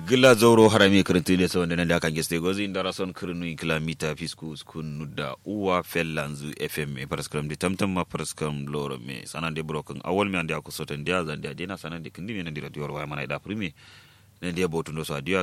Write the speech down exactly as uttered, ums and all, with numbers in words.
gila zauro harami kirintu da sauran da kan geste gozi inda rason kirinu kilomita fiskus kun da uwa fellanzu fm e paraskram de tamtam ma paraskram loro me sanan de broken awol me ande akusoten dia zan dia dina sanan de kindi me na radio wa mana da primi ne dia botundo so adia